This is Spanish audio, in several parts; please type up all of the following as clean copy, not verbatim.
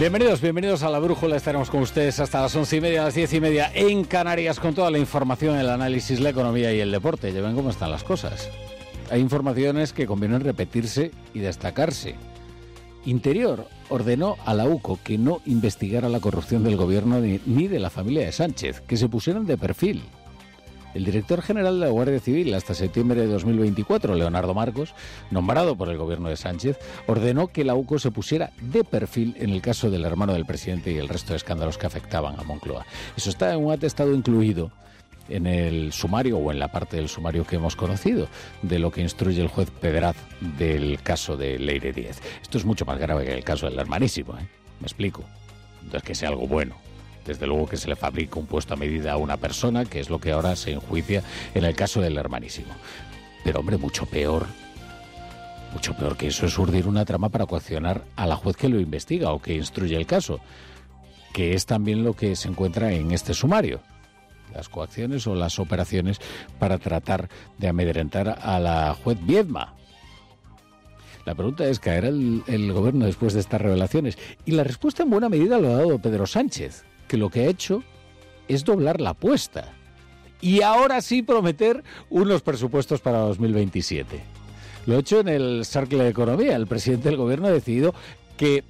Bienvenidos a La Brújula. Estaremos con ustedes hasta las 11:30, las 10:30 en Canarias con toda la información, el análisis, la economía y el deporte. Ya ven cómo están las cosas. Hay informaciones que convienen repetirse y destacarse. Interior ordenó a la UCO que no investigara la corrupción del gobierno ni de la familia de Sánchez, que se pusieran de perfil. El director general de la Guardia Civil hasta septiembre de 2024, Leonardo Marcos, nombrado por el gobierno de Sánchez, ordenó que la UCO se pusiera de perfil en el caso del hermano del presidente y el resto de escándalos que afectaban a Moncloa. Eso está en un atestado incluido en el sumario o en la parte del sumario que hemos conocido de lo que instruye el juez Pedraz del caso de Leire Díez. Esto es mucho más grave que el caso del hermanísimo, ¿eh? Me explico. No es que sea algo bueno. Desde luego que se le fabrica un puesto a medida a una persona, que es lo que ahora se enjuicia en el caso del hermanísimo. Pero hombre, mucho peor que eso es urdir una trama para coaccionar a la juez que lo investiga o que instruye el caso, que es también lo que se encuentra en este sumario. Las coacciones o las operaciones para tratar de amedrentar a la juez Viedma. La pregunta es, ¿caerá el gobierno después de estas revelaciones? Y la respuesta en buena medida lo ha dado Pedro Sánchez, que lo que ha hecho es doblar la apuesta y ahora sí prometer unos presupuestos para 2027. Lo ha hecho en el Cercle de Economía. El presidente del gobierno ha decidido que,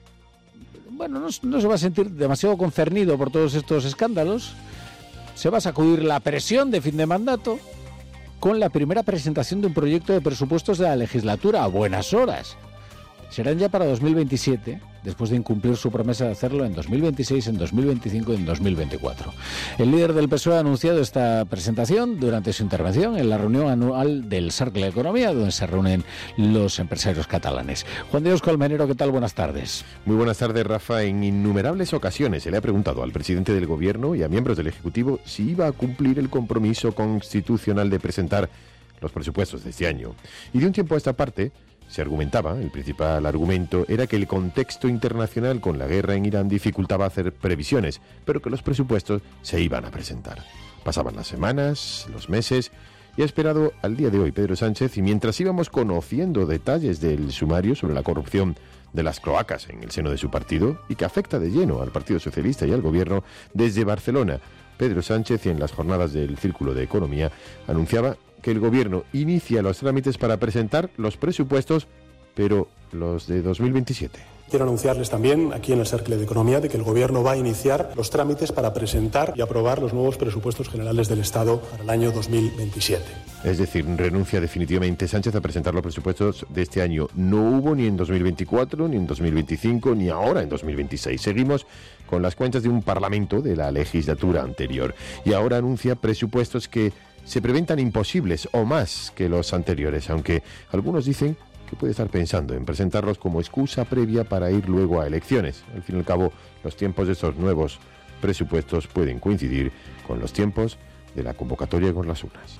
bueno, no se va a sentir demasiado concernido por todos estos escándalos, se va a sacudir la presión de fin de mandato con la primera presentación de un proyecto de presupuestos de la legislatura a buenas horas. Serán ya para 2027, después de incumplir su promesa de hacerlo en 2026, en 2025 y en 2024. El líder del PSOE ha anunciado esta presentación durante su intervención en la reunión anual del Cercle de Economía, donde se reúnen los empresarios catalanes. Juan Diego Colmenero, ¿qué tal? Buenas tardes. Muy buenas tardes, Rafa. En innumerables ocasiones se le ha preguntado al presidente del Gobierno y a miembros del Ejecutivo si iba a cumplir el compromiso constitucional de presentar los presupuestos de este año. Y de un tiempo a esta parte se argumentaba, el principal argumento era que el contexto internacional con la guerra en Irán dificultaba hacer previsiones, pero que los presupuestos se iban a presentar. Pasaban las semanas, los meses, y ha esperado al día de hoy Pedro Sánchez, y mientras íbamos conociendo detalles del sumario sobre la corrupción de las cloacas en el seno de su partido, y que afecta de lleno al Partido Socialista y al Gobierno, desde Barcelona, Pedro Sánchez, en las jornadas del Círculo de Economía, anunciaba que el Gobierno inicia los trámites para presentar los presupuestos, pero los de 2027. Quiero anunciarles también, aquí en el Cercle de Economía, de que el Gobierno va a iniciar los trámites para presentar y aprobar los nuevos presupuestos generales del Estado para el año 2027. Es decir, renuncia definitivamente Sánchez a presentar los presupuestos de este año. No hubo ni en 2024, ni en 2025, ni ahora en 2026. Seguimos con las cuentas de un Parlamento de la legislatura anterior. Y ahora anuncia presupuestos que se prevén tan imposibles o más que los anteriores, aunque algunos dicen que puede estar pensando en presentarlos como excusa previa para ir luego a elecciones. Al fin y al cabo, los tiempos de estos nuevos presupuestos pueden coincidir con los tiempos de la convocatoria con las urnas.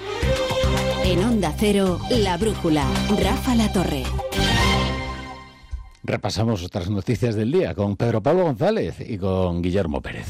En Onda Cero, La Brújula, Rafa La Torre. Repasamos otras noticias del día con Pedro Pablo González y con Guillermo Pérez.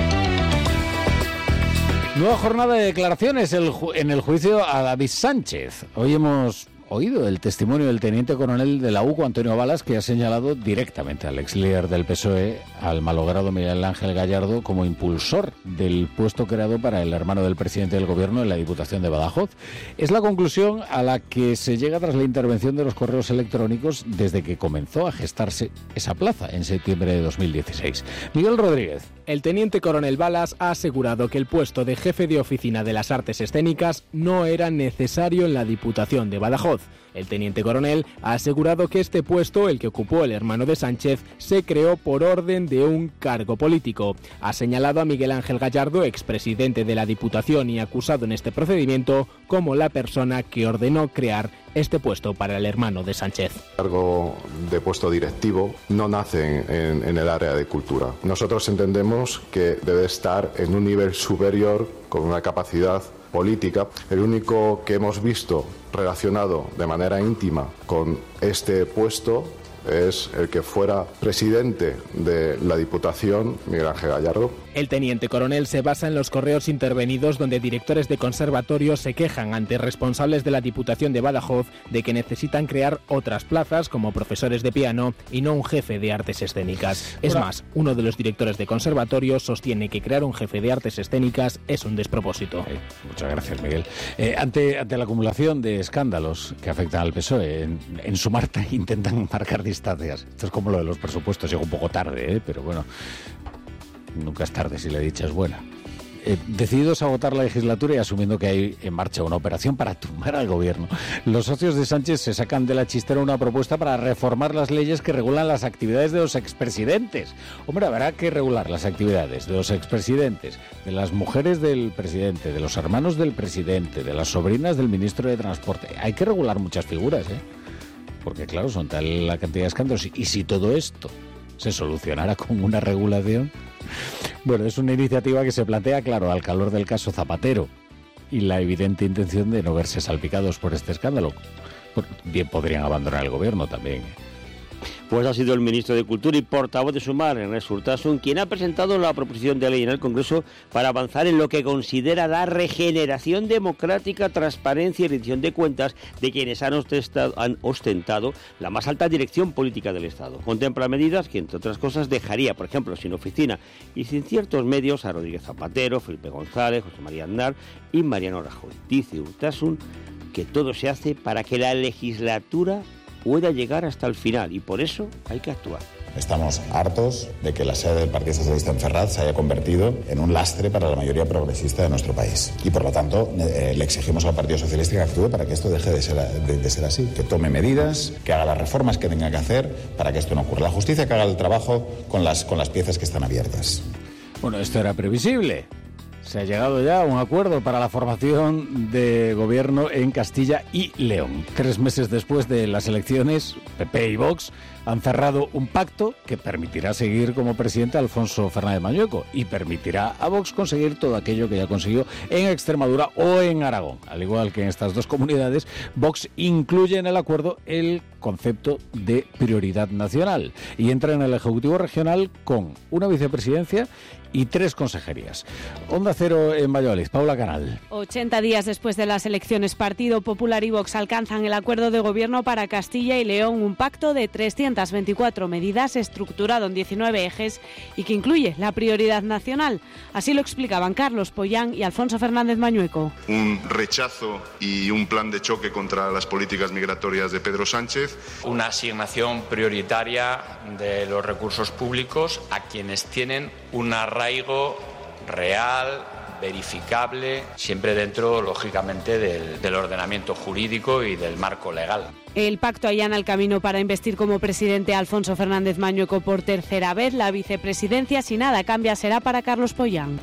Nueva jornada de declaraciones en el juicio a David Sánchez. Hoy hemos oído el testimonio del teniente coronel de la UCO, Antonio Balas, que ha señalado directamente al ex líder del PSOE, al malogrado Miguel Ángel Gallardo, como impulsor del puesto creado para el hermano del presidente del gobierno en la Diputación de Badajoz. Es la conclusión a la que se llega tras la intervención de los correos electrónicos desde que comenzó a gestarse esa plaza en septiembre de 2016. Miguel Rodríguez. El teniente coronel Balas ha asegurado que el puesto de jefe de oficina de las artes escénicas no era necesario en la Diputación de Badajoz. El teniente coronel ha asegurado que este puesto, el que ocupó el hermano de Sánchez, se creó por orden de un cargo político. Ha señalado a Miguel Ángel Gallardo, expresidente de la Diputación y acusado en este procedimiento, como la persona que ordenó crear este puesto para el hermano de Sánchez. El cargo de puesto directivo no nace en el área de cultura. Nosotros entendemos que debe estar en un nivel superior con una capacidad política. El único que hemos visto relacionado de manera íntima con este puesto es el que fuera presidente de la Diputación, Miguel Ángel Gallardo. El teniente coronel se basa en los correos intervenidos donde directores de conservatorios se quejan ante responsables de la Diputación de Badajoz de que necesitan crear otras plazas como profesores de piano y no un jefe de artes escénicas. Es más, uno de los directores de conservatorios sostiene que crear un jefe de artes escénicas es un despropósito. Muchas gracias, Miguel. Ante la acumulación de escándalos que afectan al PSOE, en su marcha intentan marcar distancias. Esto es como lo de los presupuestos, llega un poco tarde, pero bueno, nunca es tarde si la dicha es buena. Decididos a agotar la legislatura y asumiendo que hay en marcha una operación para tumbar al gobierno, los socios de Sánchez se sacan de la chistera una propuesta para reformar las leyes que regulan las actividades de los expresidentes. Hombre, habrá que regular las actividades de los expresidentes, de las mujeres del presidente, de los hermanos del presidente, de las sobrinas del ministro de Transporte. Hay que regular muchas figuras, porque claro, son tal la cantidad de escándalos. Y si todo esto se solucionara con una regulación... Bueno, es una iniciativa que se plantea, claro, al calor del caso Zapatero y la evidente intención de no verse salpicados por este escándalo. Bien podrían abandonar el gobierno también. Pues ha sido el ministro de Cultura y portavoz de Sumar, Ernest Urtasun, quien ha presentado la proposición de ley en el Congreso para avanzar en lo que considera la regeneración democrática, transparencia y rendición de cuentas de quienes han ostentado la más alta dirección política del Estado. Contempla medidas que, entre otras cosas, dejaría, por ejemplo, sin oficina y sin ciertos medios a Rodríguez Zapatero, Felipe González, José María Aznar y Mariano Rajoy. Dice Urtasun que todo se hace para que la legislatura pueda llegar hasta el final y por eso hay que actuar. Estamos hartos de que la sede del Partido Socialista en Ferraz se haya convertido en un lastre para la mayoría progresista de nuestro país. Y por lo tanto le exigimos al Partido Socialista que actúe para que esto deje de ser así, que tome medidas, que haga las reformas que tenga que hacer para que esto no ocurra. La justicia que haga el trabajo con las piezas que están abiertas. Bueno, esto era previsible. Se ha llegado ya a un acuerdo para la formación de gobierno en Castilla y León. 3 meses después de las elecciones, PP y Vox han cerrado un pacto que permitirá seguir como presidente a Alfonso Fernández Mañueco y permitirá a Vox conseguir todo aquello que ya consiguió en Extremadura o en Aragón. Al igual que en estas dos comunidades, Vox incluye en el acuerdo el concepto de prioridad nacional y entra en el Ejecutivo Regional con una vicepresidencia y 3 consejerías. Onda Cero en Valladolid, Paula Canal. 80 días después de las elecciones, Partido Popular y Vox alcanzan el acuerdo de gobierno para Castilla y León, un pacto de 324 medidas estructurado en 19 ejes y que incluye la prioridad nacional. Así lo explicaban Carlos Pollán y Alfonso Fernández Mañueco. Un rechazo y un plan de choque contra las políticas migratorias de Pedro Sánchez. Una asignación prioritaria de los recursos públicos a quienes tienen un arraigo real, verificable, siempre dentro, lógicamente, del ordenamiento jurídico y del marco legal. El pacto allana el camino para investir como presidente a Alfonso Fernández Mañueco por tercera vez. La vicepresidencia, si nada cambia, será para Carlos Pollán.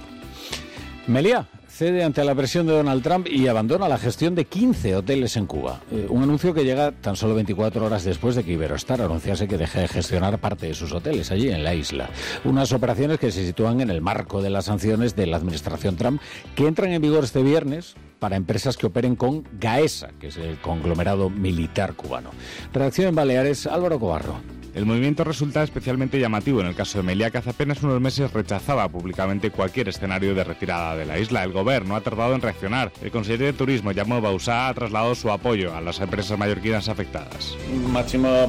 Meliá cede ante la presión de Donald Trump y abandona la gestión de 15 hoteles en Cuba. Un anuncio que llega tan solo 24 horas después de que Iberostar anunciase que deja de gestionar parte de sus hoteles allí en la isla. Unas operaciones que se sitúan en el marco de las sanciones de la administración Trump, que entran en vigor este viernes para empresas que operen con Gaesa, que es el conglomerado militar cubano. Redacción en Baleares, Álvaro Cobarro. El movimiento resulta especialmente llamativo en el caso de Meliá, que hace apenas unos meses rechazaba públicamente cualquier escenario de retirada de la isla. El gobierno ha tardado en reaccionar. El consejero de Turismo, Jaume Bausá, ha trasladado su apoyo a las empresas mallorquinas afectadas. Máxima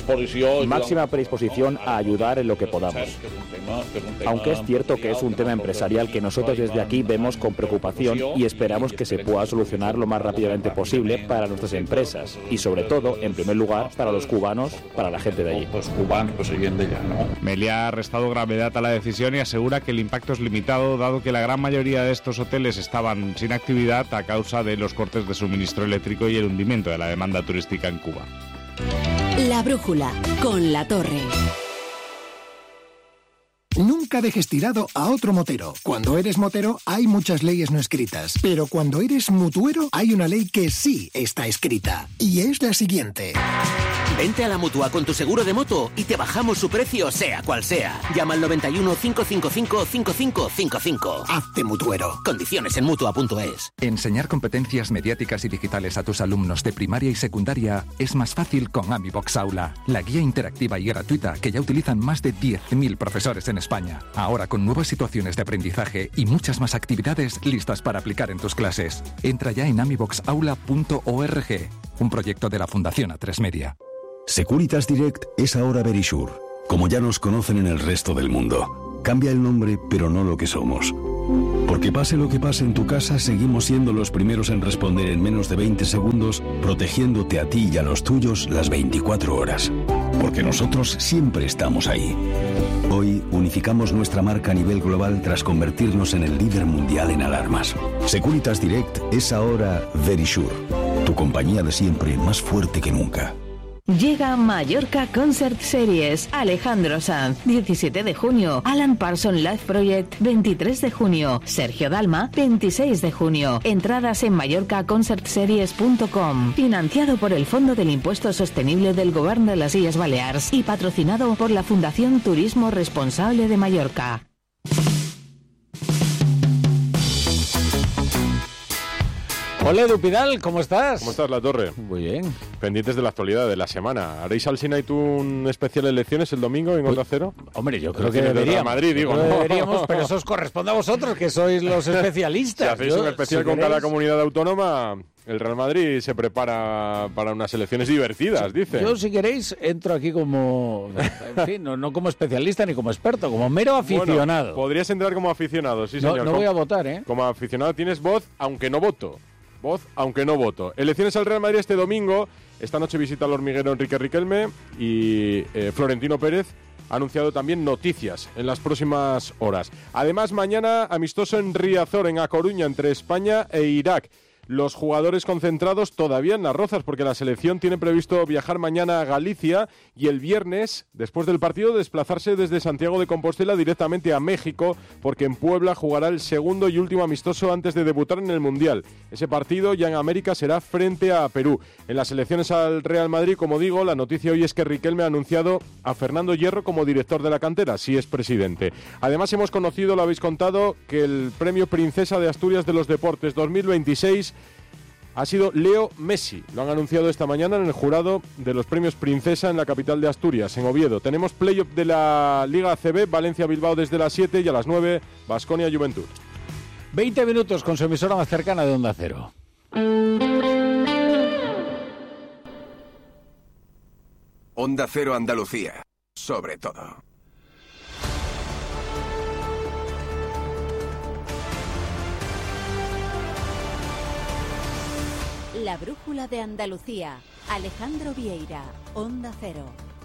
predisposición a ayudar en lo que podamos. Aunque es cierto que es un tema empresarial que nosotros desde aquí vemos con preocupación y esperamos que se pueda solucionar lo más rápidamente posible para nuestras empresas y sobre todo, en primer lugar, para los cubanos, para la gente de allí. Meliá ha restado gravedad a la decisión y asegura que el impacto es limitado, dado que la gran mayoría de estos hoteles estaban sin actividad a causa de los cortes de suministro eléctrico y el hundimiento de la demanda turística en Cuba. La brújula, con La Torre. Nunca dejes tirado a otro motero. Cuando eres motero hay muchas leyes no escritas, pero cuando eres mutuero hay una ley que sí está escrita, y es la siguiente. Vente a la Mutua con tu seguro de moto y te bajamos su precio sea cual sea. Llama al 91 555 5555. Hazte mutuero. Condiciones en Mutua.es. Enseñar competencias mediáticas y digitales a tus alumnos de primaria y secundaria es más fácil con AmiBox Aula, la guía interactiva y gratuita que ya utilizan más de 10.000 profesores en España. Ahora con nuevas situaciones de aprendizaje y muchas más actividades listas para aplicar en tus clases. Entra ya en amiboxaula.org, un proyecto de la Fundación A3 Media. Securitas Direct es ahora Verisure, como ya nos conocen en el resto del mundo. Cambia el nombre, pero no lo que somos. Porque pase lo que pase en tu casa, seguimos siendo los primeros en responder en menos de 20 segundos, protegiéndote a ti y a los tuyos las 24 horas. Porque nosotros siempre estamos ahí. Hoy unificamos nuestra marca a nivel global tras convertirnos en el líder mundial en alarmas. Securitas Direct es ahora Verisure, tu compañía de siempre más fuerte que nunca. Llega Mallorca Concert Series. Alejandro Sanz, 17 de junio. Alan Parsons Live Project, 23 de junio. Sergio Dalma, 26 de junio. Entradas en mallorcaconcertseries.com. Financiado por el Fondo del Impuesto Sostenible del Gobierno de las Illes Balears y patrocinado por la Fundación Turismo Responsable de Mallorca. Hola, Edu Pidal, ¿cómo estás? ¿Cómo estás, La Torre? Muy bien. Pendientes de la actualidad de la semana. ¿Haréis Alsina y tú un especial elecciones el domingo en Onda Cero? Hombre, yo creo que deberíamos. Madrid, digo, ¿no? Deberíamos, pero eso os corresponde a vosotros, que sois los especialistas. Si hacéis un especial con cada comunidad autónoma, el Real Madrid se prepara para unas elecciones divertidas, dice. Yo, si queréis, entro aquí como, en fin, no como especialista ni como experto, como mero aficionado. Bueno, podrías entrar como aficionado, sí, señor. No voy a votar, ¿eh? Como aficionado tienes voz, aunque no voto. Voz, aunque no voto. Elecciones al Real Madrid este domingo. Esta noche visita al hormiguero Enrique Riquelme y Florentino Pérez ha anunciado también noticias en las próximas horas. Además, mañana amistoso en Riazor, en A Coruña, entre España e Irak. Los jugadores concentrados todavía en Las Rozas, porque la selección tiene previsto viajar mañana a Galicia y el viernes, después del partido, desplazarse desde Santiago de Compostela directamente a México, porque en Puebla jugará el segundo y último amistoso antes de debutar en el Mundial. Ese partido ya en América será frente a Perú. En las elecciones al Real Madrid, como digo, la noticia hoy es que Riquelme ha anunciado a Fernando Hierro como director de la cantera, si es presidente. Además, hemos conocido, lo habéis contado, que el premio Princesa de Asturias de los Deportes 2026 ha sido Leo Messi. Lo han anunciado esta mañana en el jurado de los premios Princesa en la capital de Asturias, en Oviedo. Tenemos play-off de la Liga ACB, Valencia-Bilbao desde las 7 y a las 9, Baskonia-Juventud. 20 minutos con su emisora más cercana de Onda Cero. Onda Cero Andalucía, sobre todo. La brújula de Andalucía. Alejandro Vieira, Onda Cero.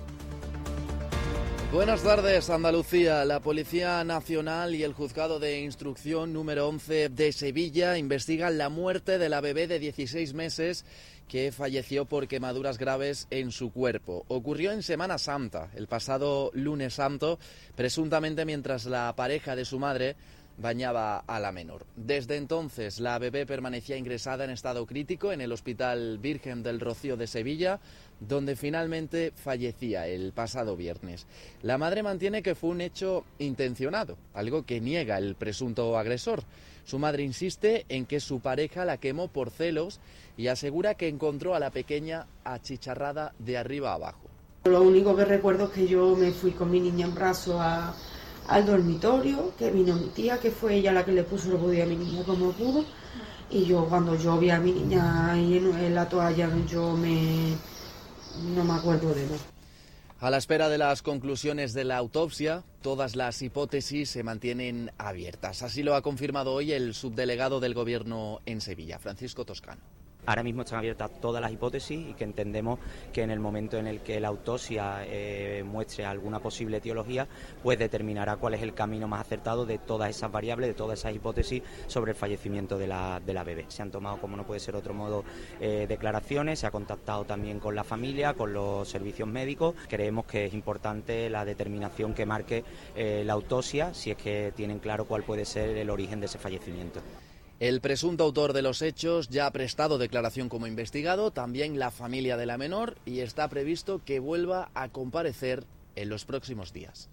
Buenas tardes, Andalucía. La Policía Nacional y el Juzgado de Instrucción número 11 de Sevilla investigan la muerte de la bebé de 16 meses que falleció por quemaduras graves en su cuerpo. Ocurrió en Semana Santa, el pasado lunes santo, presuntamente mientras la pareja de su madre bañaba a la menor. Desde entonces, la bebé permanecía ingresada en estado crítico en el Hospital Virgen del Rocío de Sevilla, donde finalmente fallecía el pasado viernes. La madre mantiene que fue un hecho intencionado, algo que niega el presunto agresor. Su madre insiste en que su pareja la quemó por celos y asegura que encontró a la pequeña achicharrada de arriba a abajo. Lo único que recuerdo es que yo me fui con mi niña en brazos al dormitorio, que vino mi tía, que fue ella la que le puso el body a mi niña como pudo, y yo cuando yo vi a mi niña ahí en la toalla, no me acuerdo de nada. A la espera de las conclusiones de la autopsia, todas las hipótesis se mantienen abiertas. Así lo ha confirmado hoy el subdelegado del Gobierno en Sevilla, Francisco Toscano. Ahora mismo están abiertas todas las hipótesis y que entendemos que en el momento en el que la autopsia muestre alguna posible etiología, pues determinará cuál es el camino más acertado de todas esas variables, de todas esas hipótesis sobre el fallecimiento de la bebé. Se han tomado, como no puede ser otro modo, declaraciones, se ha contactado también con la familia, con los servicios médicos. Creemos que es importante la determinación que marque la autopsia, si es que tienen claro cuál puede ser el origen de ese fallecimiento. El presunto autor de los hechos ya ha prestado declaración como investigado, también la familia de la menor, y está previsto que vuelva a comparecer en los próximos días.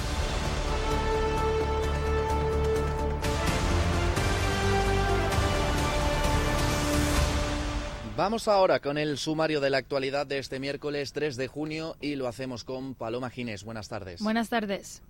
Vamos ahora con el sumario de la actualidad de este miércoles 3 de junio y lo hacemos con Paloma Ginés. Buenas tardes. Buenas tardes.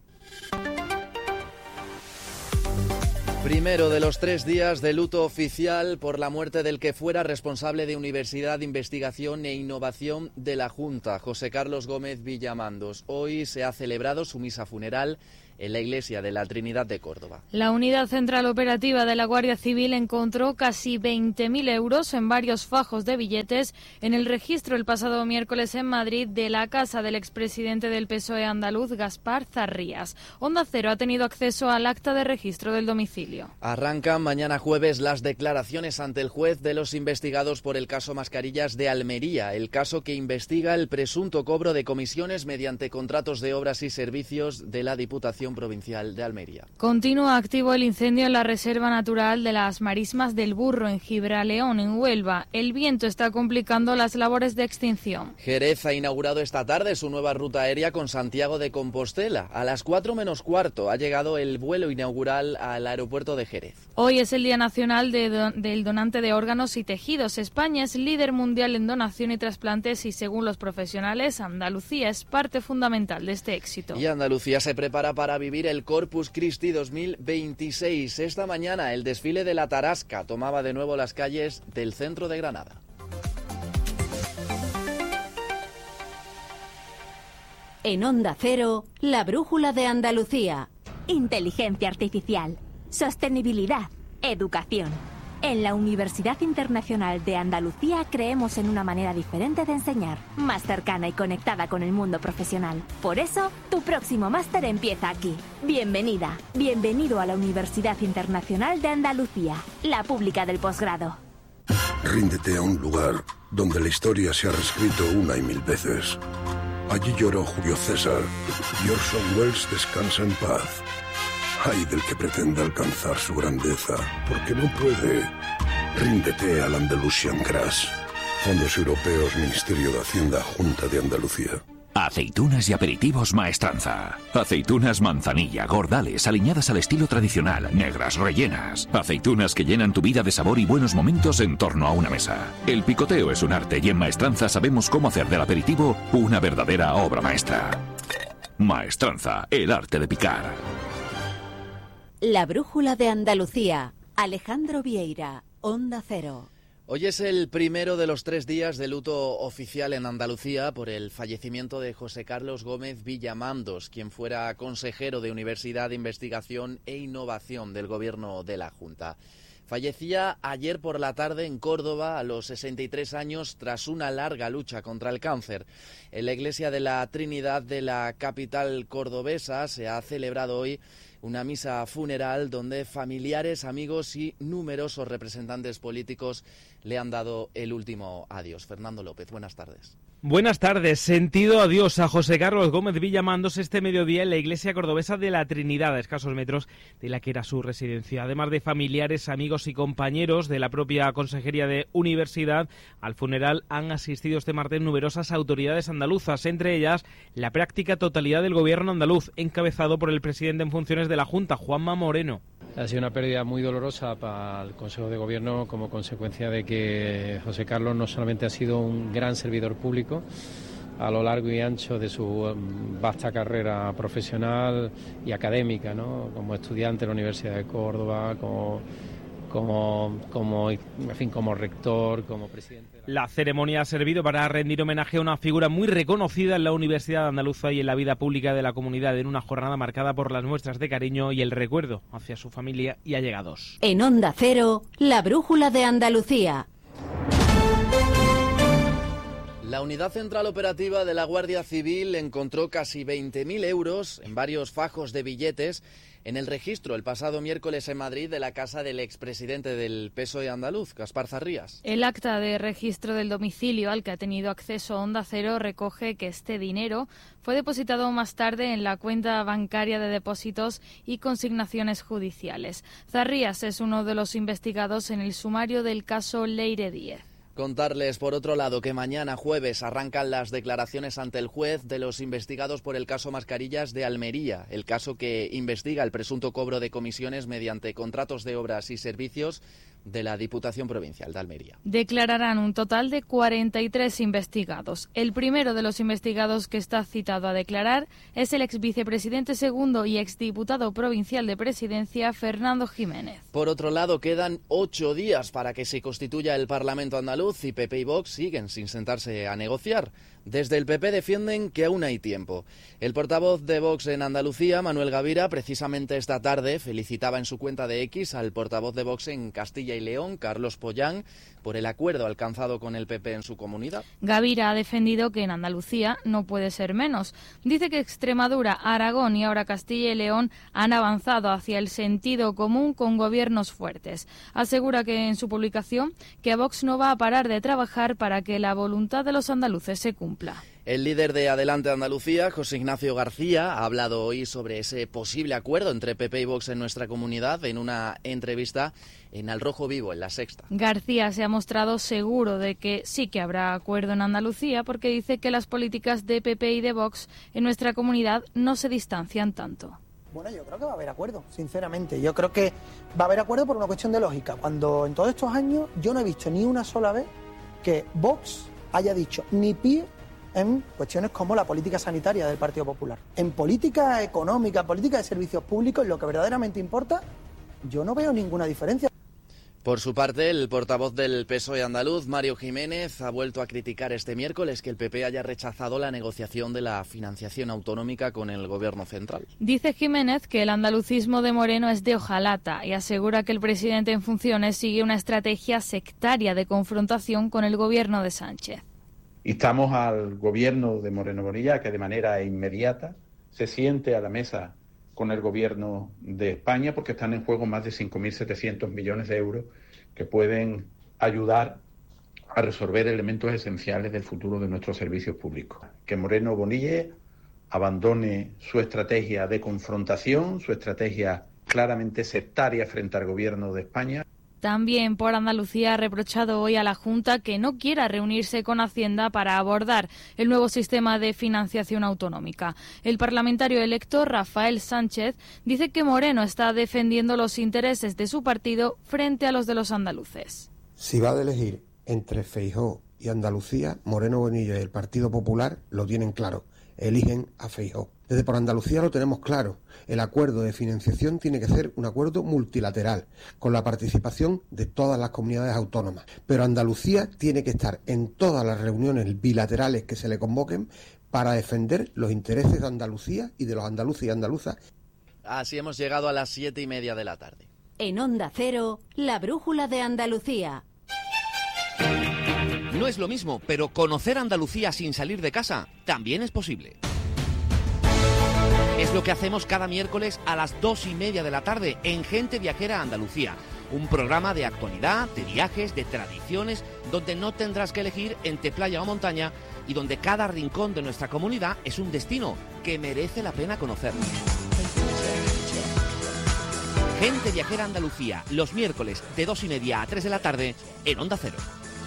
Primero de los 3 días de luto oficial por la muerte del que fuera responsable de Universidad de Investigación e Innovación de la Junta, José Carlos Gómez Villamandos. Hoy se ha celebrado su misa funeral en la Iglesia de la Trinidad de Córdoba. La Unidad Central Operativa de la Guardia Civil encontró casi 20.000 euros en varios fajos de billetes en el registro el pasado miércoles en Madrid de la casa del expresidente del PSOE andaluz, Gaspar Zarrías. Onda Cero ha tenido acceso al acta de registro del domicilio. Arrancan mañana jueves las declaraciones ante el juez de los investigados por el caso Mascarillas de Almería, el caso que investiga el presunto cobro de comisiones mediante contratos de obras y servicios de la Diputación Provincial de Almería. Continúa activo el incendio en la Reserva Natural de las Marismas del Burro, en Gibraleón, en Huelva. El viento está complicando las labores de extinción. Jerez ha inaugurado esta tarde su nueva ruta aérea con Santiago de Compostela. A las 4 menos cuarto ha llegado el vuelo inaugural al aeropuerto de Jerez. Hoy es el Día Nacional del Donante de Órganos y Tejidos. España es líder mundial en donación y trasplantes y, según los profesionales, Andalucía es parte fundamental de este éxito. Y Andalucía se prepara para vivir el Corpus Christi 2026. Esta mañana el desfile de la Tarasca tomaba de nuevo las calles del centro de Granada. En Onda Cero, la brújula de Andalucía. Inteligencia artificial, sostenibilidad, educación. En la Universidad Internacional de Andalucía creemos en una manera diferente de enseñar, más cercana y conectada con el mundo profesional. Por eso, tu próximo máster empieza aquí. Bienvenida, bienvenido a la Universidad Internacional de Andalucía, la pública del posgrado. Ríndete a un lugar donde la historia se ha reescrito 1 y 1000 veces. Allí lloró Julio César y Orson Welles descansa en paz. Ay del que pretenda alcanzar su grandeza, porque no puede. Ríndete al Andalusian Crash. Fondos Europeos, Ministerio de Hacienda, Junta de Andalucía. Aceitunas y aperitivos Maestranza. Aceitunas manzanilla, gordales, aliñadas al estilo tradicional, negras, rellenas. Aceitunas que llenan tu vida de sabor y buenos momentos en torno a una mesa. El picoteo es un arte y en Maestranza sabemos cómo hacer del aperitivo una verdadera obra maestra. Maestranza, el arte de picar. La brújula de Andalucía. Alejandro Vieira, Onda Cero. Hoy es el primero de los 3 días de luto oficial en Andalucía por el fallecimiento de José Carlos Gómez Villamandos, quien fuera consejero de Universidad de Investigación e Innovación del Gobierno de la Junta. Fallecía ayer por la tarde en Córdoba a los 63 años tras una larga lucha contra el cáncer. En la Iglesia de la Trinidad de la capital cordobesa se ha celebrado hoy una misa funeral donde familiares, amigos y numerosos representantes políticos le han dado el último adiós. Fernando López, buenas tardes. Buenas tardes. Sentido adiós a José Carlos Gómez Villamandos este mediodía en la iglesia cordobesa de la Trinidad, a escasos metros de la que era su residencia. Además de familiares, amigos y compañeros de la propia Consejería de Universidad, al funeral han asistido este martes numerosas autoridades andaluzas, entre ellas la práctica totalidad del gobierno andaluz, encabezado por el presidente en funciones de la Junta, Juanma Moreno. Ha sido una pérdida muy dolorosa para el Consejo de Gobierno como consecuencia de que José Carlos no solamente ha sido un gran servidor público a lo largo y ancho de su vasta carrera profesional y académica, ¿no? Como estudiante de la Universidad de Córdoba, como rector, como presidente. La ceremonia ha servido para rendir homenaje a una figura muy reconocida en la Universidad Andaluza y en la vida pública de la comunidad, en una jornada marcada por las muestras de cariño y el recuerdo hacia su familia y allegados. En Onda Cero, la brújula de Andalucía. La Unidad Central Operativa de la Guardia Civil encontró casi 20.000 euros en varios fajos de billetes en el registro el pasado miércoles en Madrid de la casa del expresidente del PSOE andaluz, Gaspar Zarrías. El acta de registro del domicilio al que ha tenido acceso Onda Cero recoge que este dinero fue depositado más tarde en la cuenta bancaria de depósitos y consignaciones judiciales. Zarrías es uno de los investigados en el sumario del caso Leire Díez. Contarles, por otro lado, que mañana jueves arrancan las declaraciones ante el juez de los investigados por el caso Mascarillas de Almería, el caso que investiga el presunto cobro de comisiones mediante contratos de obras y servicios de la Diputación Provincial de Almería. Declararán un total de 43 investigados. El primero de los investigados que está citado a declarar es el exvicepresidente segundo y exdiputado provincial de Presidencia, Fernando Jiménez. Por otro lado, quedan 8 días para que se constituya el Parlamento andaluz y PP y Vox siguen sin sentarse a negociar. Desde el PP defienden que aún hay tiempo. El portavoz de Vox en Andalucía, Manuel Gavira, precisamente esta tarde felicitaba en su cuenta de X al portavoz de Vox en Castilla y León, Carlos Pollán, por el acuerdo alcanzado con el PP en su comunidad. Gavira ha defendido que en Andalucía no puede ser menos. Dice que Extremadura, Aragón y ahora Castilla y León han avanzado hacia el sentido común con gobiernos fuertes. Asegura que en su publicación que Vox no va a parar de trabajar para que la voluntad de los andaluces se cumpla. El líder de Adelante Andalucía, José Ignacio García, ha hablado hoy sobre ese posible acuerdo entre PP y Vox en nuestra comunidad en una entrevista en Al Rojo Vivo, en La Sexta. García se ha mostrado seguro de que sí que habrá acuerdo en Andalucía porque dice que las políticas de PP y de Vox en nuestra comunidad no se distancian tanto. Bueno, yo creo que va a haber acuerdo, sinceramente. Yo creo que va a haber acuerdo por una cuestión de lógica. Cuando en todos estos años yo no he visto ni una sola vez que Vox haya dicho ni pío en cuestiones como la política sanitaria del Partido Popular. En política económica, política de servicios públicos, lo que verdaderamente importa, yo no veo ninguna diferencia. Por su parte, el portavoz del PSOE andaluz, Mario Jiménez, ha vuelto a criticar este miércoles que el PP haya rechazado la negociación de la financiación autonómica con el Gobierno central. Dice Jiménez que el andalucismo de Moreno es de hojalata y asegura que el presidente en funciones sigue una estrategia sectaria de confrontación con el Gobierno de Sánchez. Instamos al Gobierno de Moreno Bonilla que de manera inmediata se siente a la mesa con el Gobierno de España porque están en juego más de 5.700 millones de euros que pueden ayudar a resolver elementos esenciales del futuro de nuestros servicios públicos. Que Moreno Bonilla abandone su estrategia de confrontación, su estrategia claramente sectaria frente al Gobierno de España. También por Andalucía ha reprochado hoy a la Junta que no quiera reunirse con Hacienda para abordar el nuevo sistema de financiación autonómica. El parlamentario electo, Rafael Sánchez, dice que Moreno está defendiendo los intereses de su partido frente a los de los andaluces. Si va a elegir entre Feijóo y Andalucía, Moreno Bonilla y el Partido Popular lo tienen claro. Eligen a Feijóo. Desde por Andalucía lo tenemos claro. El acuerdo de financiación tiene que ser un acuerdo multilateral, con la participación de todas las comunidades autónomas. Pero Andalucía tiene que estar en todas las reuniones bilaterales que se le convoquen para defender los intereses de Andalucía y de los andaluces y andaluzas. Así hemos llegado a las 7:30 de la tarde. En Onda Cero, la brújula de Andalucía. No es lo mismo, pero conocer Andalucía sin salir de casa también es posible. Es lo que hacemos cada miércoles a las 2:30 de la tarde en Gente Viajera Andalucía. Un programa de actualidad, de viajes, de tradiciones, donde no tendrás que elegir entre playa o montaña y donde cada rincón de nuestra comunidad es un destino que merece la pena conocer. Gente Viajera Andalucía, los miércoles de 2:30 a 3 de la tarde en Onda Cero.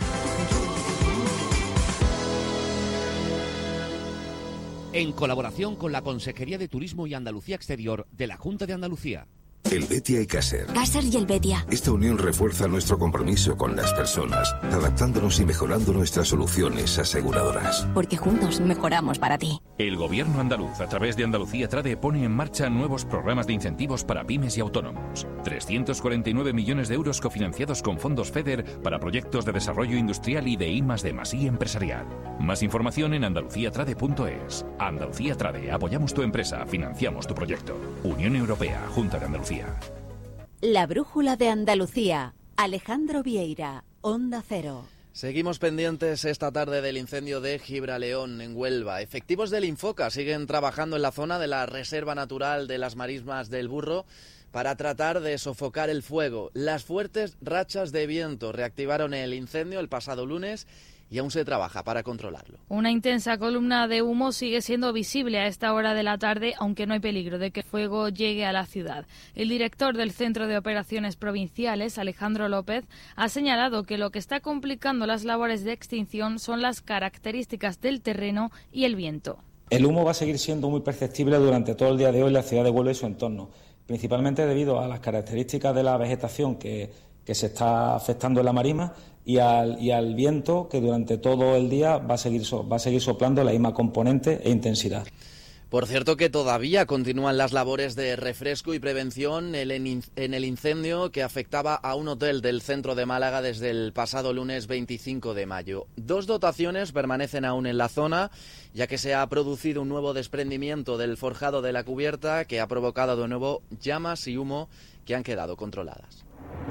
En colaboración con la Consejería de Turismo y Andalucía Exterior de la Junta de Andalucía. Helvetia y Caser. Caser y Helvetia. Esta unión refuerza nuestro compromiso con las personas, adaptándonos y mejorando nuestras soluciones aseguradoras. Porque juntos mejoramos para ti. El Gobierno andaluz, a través de Andalucía Trade, pone en marcha nuevos programas de incentivos para pymes y autónomos. 349 millones de euros cofinanciados con fondos FEDER para proyectos de desarrollo industrial y de I+D+I empresarial. Más información en andaluciatrade.es. Andalucía Trade, apoyamos tu empresa, financiamos tu proyecto. Unión Europea, Junta de Andalucía. La brújula de Andalucía. Alejandro Vieira, Onda Cero. Seguimos pendientes esta tarde del incendio de Gibraleón, en Huelva. Efectivos del Infoca siguen trabajando en la zona de la Reserva Natural de las Marismas del Burro para tratar de sofocar el fuego. Las fuertes rachas de viento reactivaron el incendio el pasado lunes y aún se trabaja para controlarlo. Una intensa columna de humo sigue siendo visible a esta hora de la tarde, aunque no hay peligro de que el fuego llegue a la ciudad. El director del Centro de Operaciones Provinciales, Alejandro López, ha señalado que lo que está complicando las labores de extinción son las características del terreno y el viento. El humo va a seguir siendo muy perceptible durante todo el día de hoy en la ciudad de Huelva y su entorno, principalmente debido a las características de la vegetación que se está afectando en la marisma y al viento que durante todo el día va a seguir soplando la misma componente e intensidad. Por cierto que todavía continúan las labores de refresco y prevención en el incendio que afectaba a un hotel del centro de Málaga desde el pasado lunes 25 de mayo. 2 dotaciones permanecen aún en la zona, ya que se ha producido un nuevo desprendimiento del forjado de la cubierta que ha provocado de nuevo llamas y humo que han quedado controladas.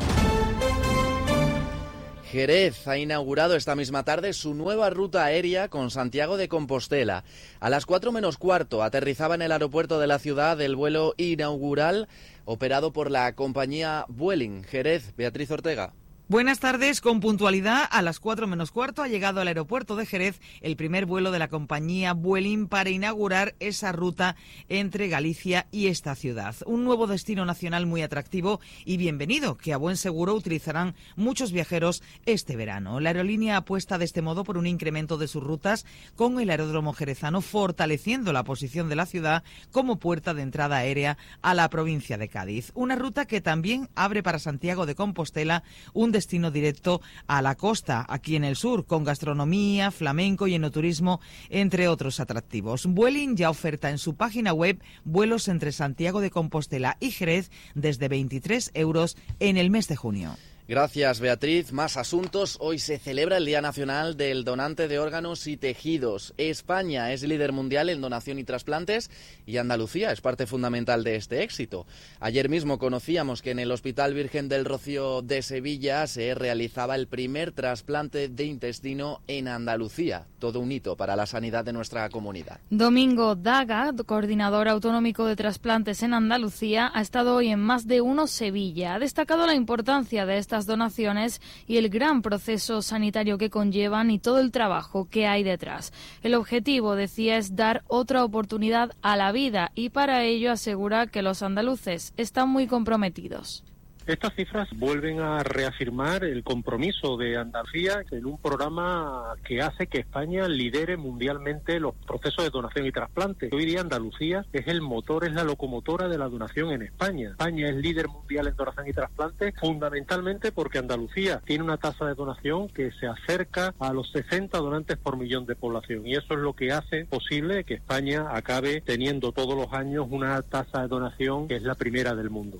Jerez ha inaugurado esta misma tarde su nueva ruta aérea con Santiago de Compostela. A las 4 menos cuarto aterrizaba en el aeropuerto de la ciudad el vuelo inaugural operado por la compañía Vueling. Jerez, Beatriz Ortega. Buenas tardes. Con puntualidad, a las 4 menos cuarto ha llegado al aeropuerto de Jerez el primer vuelo de la compañía Vueling para inaugurar esa ruta entre Galicia y esta ciudad. Un nuevo destino nacional muy atractivo y bienvenido, que a buen seguro utilizarán muchos viajeros este verano. La aerolínea apuesta de este modo por un incremento de sus rutas con el aeródromo jerezano, fortaleciendo la posición de la ciudad como puerta de entrada aérea a la provincia de Cádiz. Una ruta que también abre para Santiago de Compostela un destino directo a la costa, aquí en el sur, con gastronomía, flamenco y enoturismo, entre otros atractivos. Vueling ya oferta en su página web vuelos entre Santiago de Compostela y Jerez desde 23 euros en el mes de junio. Gracias, Beatriz. Más asuntos. Hoy se celebra el Día Nacional del Donante de Órganos y Tejidos. España es líder mundial en donación y trasplantes y Andalucía es parte fundamental de este éxito. Ayer mismo conocíamos que en el Hospital Virgen del Rocío de Sevilla se realizaba el primer trasplante de intestino en Andalucía. Todo un hito para la sanidad de nuestra comunidad. Domingo Daga, coordinador autonómico de trasplantes en Andalucía, ha estado hoy en Más de Uno Sevilla. Ha destacado la importancia de estas donaciones y el gran proceso sanitario que conllevan y todo el trabajo que hay detrás. El objetivo, decía, es dar otra oportunidad a la vida y para ello asegura que los andaluces están muy comprometidos. Estas cifras vuelven a reafirmar el compromiso de Andalucía en un programa que hace que España lidere mundialmente los procesos de donación y trasplante. Hoy día Andalucía es el motor, es la locomotora de la donación en España. España es líder mundial en donación y trasplante fundamentalmente porque Andalucía tiene una tasa de donación que se acerca a los 60 donantes por millón de población y eso es lo que hace posible que España acabe teniendo todos los años una tasa de donación que es la primera del mundo.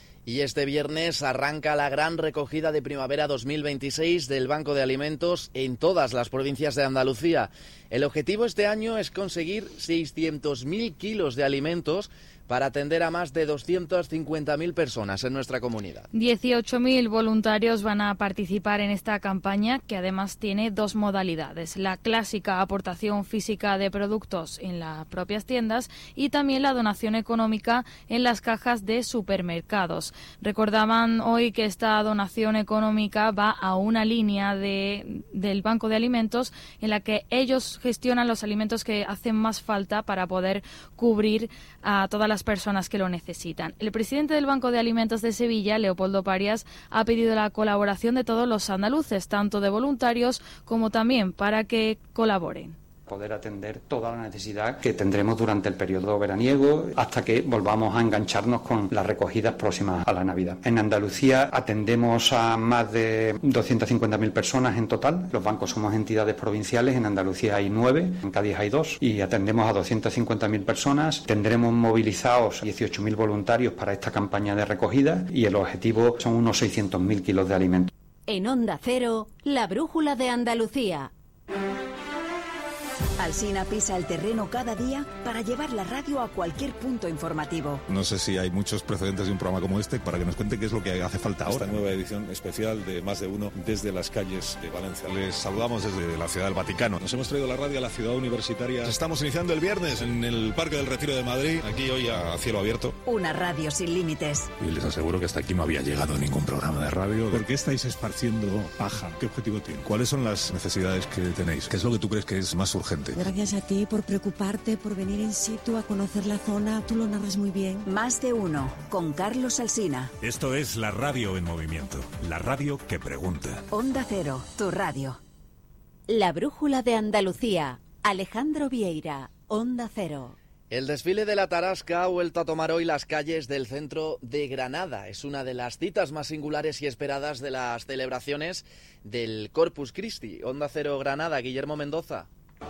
Y este viernes arranca la gran recogida de primavera 2026 del Banco de Alimentos en todas las provincias de Andalucía. El objetivo este año es conseguir 600.000 kilos de alimentos para atender a más de 250.000 personas en nuestra comunidad. 18.000 voluntarios van a participar en esta campaña, que además tiene 2 modalidades. La clásica aportación física de productos en las propias tiendas y también la donación económica en las cajas de supermercados. Recordaban hoy que esta donación económica va a una línea del Banco de Alimentos en la que ellos gestionan los alimentos que hacen más falta para poder cubrir a todas las personas que lo necesitan. El presidente del Banco de Alimentos de Sevilla, Leopoldo Parias, ha pedido la colaboración de todos los andaluces, tanto de voluntarios como también para que colaboren. Poder atender toda la necesidad que tendremos durante el periodo veraniego hasta que volvamos a engancharnos con las recogidas próximas a la Navidad. En Andalucía atendemos a más de 250.000 personas en total. Los bancos somos entidades provinciales, en Andalucía hay 9, en Cádiz hay 2 y atendemos a 250.000 personas. Tendremos movilizados 18.000 voluntarios para esta campaña de recogida y el objetivo son unos 600.000 kilos de alimentos. En Onda Cero, la brújula de Andalucía. Alsina pisa el terreno cada día para llevar la radio a cualquier punto informativo. No sé si hay muchos precedentes de un programa como este para que nos cuente qué es lo que hace falta ahora. Esta nueva edición especial de Más de Uno desde las calles de Valencia. Les saludamos desde la Ciudad del Vaticano. Nos hemos traído la radio a la ciudad universitaria. Estamos iniciando el viernes en el Parque del Retiro de Madrid, aquí hoy a cielo abierto. Una radio sin límites. Y les aseguro que hasta aquí no había llegado ningún programa de radio. ¿Por qué estáis esparciendo paja? ¿Qué objetivo tiene? ¿Cuáles son las necesidades que tenéis? ¿Qué es lo que tú crees que es más urgente? Gracias a ti por preocuparte, por venir in situ a conocer la zona. Tú lo narras muy bien. Más de Uno, con Carlos Alsina. Esto es la radio en movimiento. La radio que pregunta. Onda Cero, tu radio. La brújula de Andalucía. Alejandro Vieira, Onda Cero. El desfile de la Tarasca ha vuelto a tomar hoy las calles del centro de Granada. Es una de las citas más singulares y esperadas de las celebraciones del Corpus Christi. Onda Cero Granada, Guillermo Mendoza.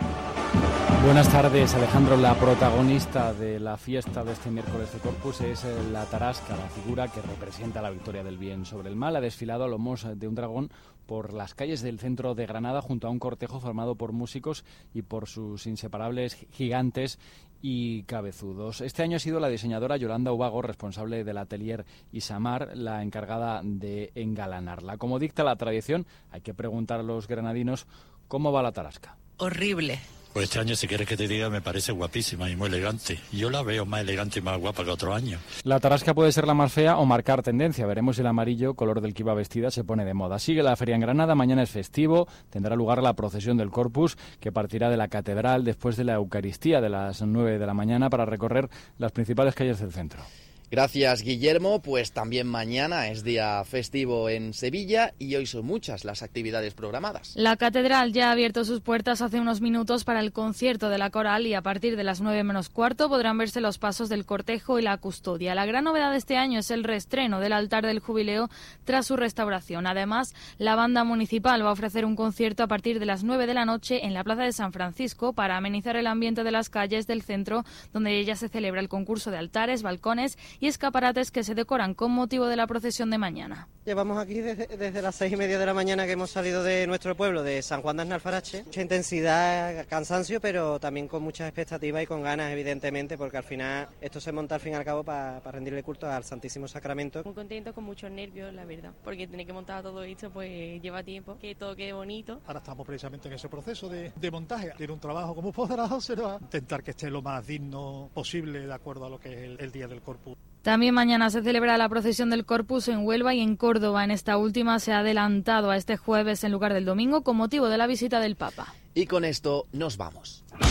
Buenas tardes, Alejandro. La protagonista de la fiesta de este miércoles de Corpus es la Tarasca, la figura que representa la victoria del bien sobre el mal. Ha desfilado a lomos de un dragón por las calles del centro de Granada junto a un cortejo formado por músicos y por sus inseparables gigantes y cabezudos. Este año ha sido la diseñadora Yolanda Ubago, responsable del atelier Isamar, la encargada de engalanarla. Como dicta la tradición, hay que preguntar a los granadinos cómo va la Tarasca. Horrible. Pues este año, si quieres que te diga, me parece guapísima y muy elegante. Yo la veo más elegante y más guapa que otro año. La Tarasca puede ser la más fea o marcar tendencia. Veremos si el amarillo, color del que iba vestida, se pone de moda. Sigue la feria en Granada, mañana es festivo. Tendrá lugar la procesión del Corpus, que partirá de la catedral después de la Eucaristía de las 9 de la mañana para recorrer las principales calles del centro. Gracias, Guillermo. Pues también mañana es día festivo en Sevilla y hoy son muchas las actividades programadas. La catedral ya ha abierto sus puertas hace unos minutos para el concierto de la coral y a partir de las 9 menos cuarto podrán verse los pasos del cortejo y la custodia. La gran novedad de este año es el reestreno del altar del jubileo tras su restauración. Además, la banda municipal va a ofrecer un concierto a partir de las 9 de la noche en la Plaza de San Francisco para amenizar el ambiente de las calles del centro, donde ya se celebra el concurso de altares, balcones y escaparates que se decoran con motivo de la procesión de mañana. Llevamos aquí desde las 6:30 de la mañana que hemos salido de nuestro pueblo, de San Juan de Aznalfarache. Mucha intensidad, cansancio, pero también con muchas expectativas y con ganas, evidentemente, porque al final esto se monta al fin y al cabo para rendirle culto al Santísimo Sacramento. Muy contento, con muchos nervios, la verdad, porque tener que montar todo esto pues lleva tiempo, que todo quede bonito. Ahora estamos precisamente en ese proceso de montaje. Tiene un trabajo como moderado, será intentar que esté lo más digno posible de acuerdo a lo que es el día del Corpus. También mañana se celebra la procesión del Corpus en Huelva y en Córdoba. En esta última se ha adelantado a este jueves en lugar del domingo con motivo de la visita del Papa. Y con esto nos vamos.